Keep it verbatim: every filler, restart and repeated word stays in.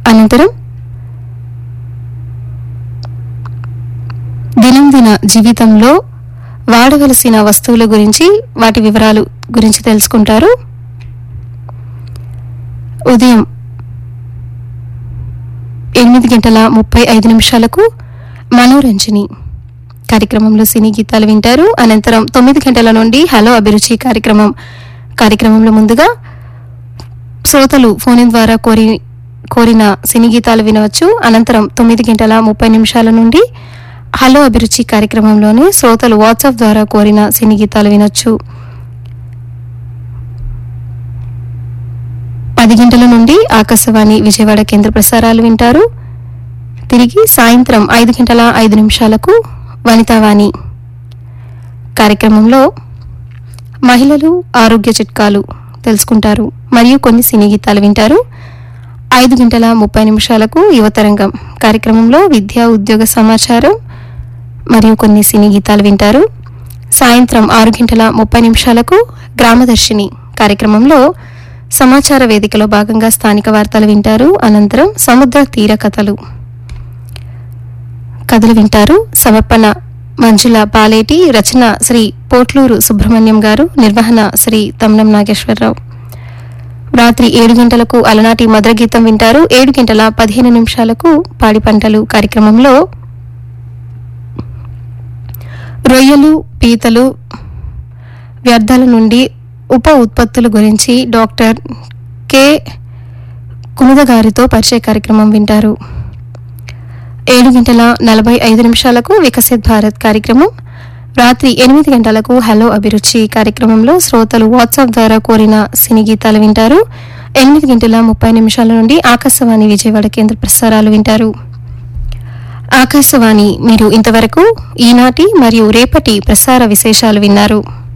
అనంతరం దినందిన జీవితంలో వాడవలసిన వస్తువుల గురించి వాటి వివరాలు గురించి తెలుసుకుంటారు. ఉదయం ఎనిమిది గంటల ముప్పై ఐదు నిమిషాలకు మనోరంజని కార్యక్రమంలో సినీ గీతాలు వింటారు. అనంతరం తొమ్మిది గంటల నుండి హలో అభిరుచి కార్యక్రమం కార్యక్రమంలో ముందుగా శ్రోతలు ఫోన్ ద్వారా కోరి కోరిన సినీ గీతాలు వినవచ్చు. అనంతరం తొమ్మిది గంటల ముప్పై నిమిషాల నుండి హలో అభిరుచి కార్యక్రమంలోనే శ్రోతలు వాట్సాప్ ద్వారా కోరిన సినీ గీతాలు వినొచ్చు. పది గంటల నుండి ఆకాశవాణి విజయవాడ కేంద్ర ప్రసారాలు వింటారు. తిరిగి సాయంత్రం ఐదు గంటల ఐదు నిమిషాలకు వనితావాణి కార్యక్రమంలో మహిళలు ఆరోగ్య చిట్కాలు తెలుసుకుంటారు మరియు కొన్ని సినీ గీతాలు వింటారు. ఐదు గంటల ముప్పై నిమిషాలకు యువతరంగం కార్యక్రమంలో విద్యా ఉద్యోగ సమాచారం మరియు కొన్ని సినీ గీతాలు వింటారు. సాయంత్రం ఆరు గంటల ముప్పై నిమిషాలకు గ్రామదర్శిని కార్యక్రమంలో సమాచార వేదికలో భాగంగా స్థానిక వార్తలు వింటారు. అనంతరం సముద్ర తీర కథలు కథలు వింటారు. సమర్పణ మంజుల పాలేటి, రచన శ్రీ పోట్లూరు సుబ్రహ్మణ్యం గారు, నిర్వహణ శ్రీ తమ్నం నాగేశ్వరరావు. రాత్రి ఏడు గంటలకు అలనాటి మధుర గీతం వింటారు. ఏడు గంటల పదిహేను నిమిషాలకు పాడి పంటలు కార్యక్రమంలో రొయ్యలు, పీతలు వ్యర్థాల నుండి ఉప ఉత్పత్తుల గురించి డాక్టర్ కె కుముద గారితో పరిచయ కార్యక్రమం వింటారు. ఏడు గంటల నలభై ఐదు నిమిషాలకు వికసిత్ భారత్ కార్యక్రమం. రాత్రి ఎనిమిది గంటలకు హలో అభిరుచి కార్యక్రమంలో శ్రోతలు వాట్సాప్ ద్వారా కోరిన సినీ గీతాలు వింటారు. ఎనిమిది గంటల ముప్పై నిమిషాల నుండి ఆకాశవాణి విజయవాడ కేంద్ర ప్రసారాలు వింటారు. ఆకాశవాణి మీరు ఇంతవరకు ఈనాటి మరియు రేపటి ప్రసార విశేషాలు విన్నారు.